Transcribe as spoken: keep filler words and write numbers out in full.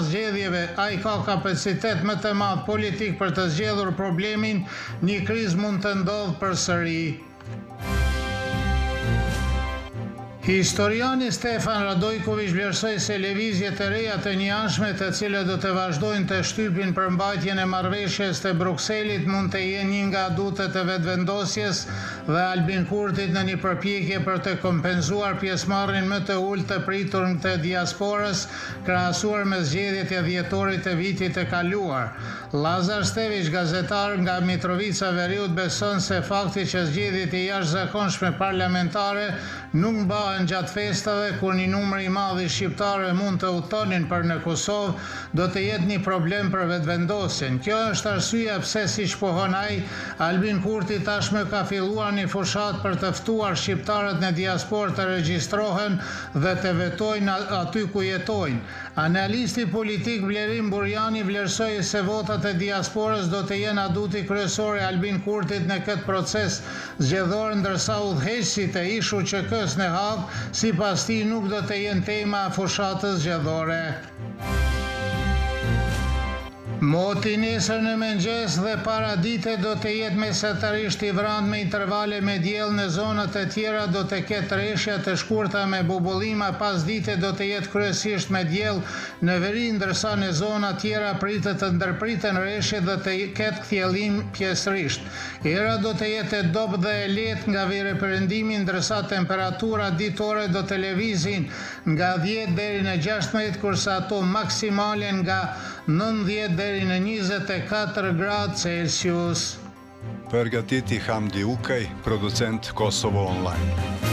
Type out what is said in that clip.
zgjedhjeve, ai ka kapacitet më të madh politik për të zgjedhur problemin, një krizë mund të ndodhë përsëri. Historiani Stefan Radojković vlerësoi se lëvizjet e reja të njëanshme të cilat do të vazhdojnë të shtypin përmbajtjen e marrëveshjes të Brukselit mund të jenë një nga adutet e vetëvendosjes dhe Albin Kurtit në një përpjekje për të kompenzuar pjesëmarrjen më të ulët të pritur të diasporës krahasuar me zgjedhjet e dhjetorit të vitit të kaluar. Lazar Stević, gazetar nga Mitrovica Veriut, beson se fakti që zgjedhjet e jashtëzakonshme parlamentare nuk mbahen gjatë festave kur një numër i madh i shqiptarëve mund të udhtonin për në Kosovë, do të jetë një problem për vetëvendosjen. Kjo është arsyeja pse, siç pohon ai, Albin Kurti tashmë ka filluar një fushat për të ftuar shqiptarët në diasporë të regjistrohen dhe të vetojnë aty ku jetojnë. Analisti politik Vlerim Burjani vlerësoi se votat e diasporës do të jenë aduti kryesor i Albin Kurtit në këtë proces zgjedhor, ndërsa udhëheqësit e I S H U Q K-s në Hag sipas tij nuk do të jenë tema e fushatës zgjedhore. Moti nesër në mëngjes dhe para dite do të jetë mesatarisht i vrant me intervale me diell, në zonat e tjera do të ketë rreshja të shkurta me bubullima, pas dite do të jetë kryesisht me diell në veri, ndërsa në zona tjera pritet të ndërpriten rreshje dhe të ketë kthjellim pjesërisht. Era do të jetë e dobët dhe e lehtë nga veriperëndimi, ndërsa temperatura ditore do të lëvizin nga dhjetë deri në gjashtëdhjetë, kurse ato maksimale nga nëntëdhjetë deri në njëzet e katër gradë Celsius. Përgatiti Hamdi Ukaj, producent Kosovo Online.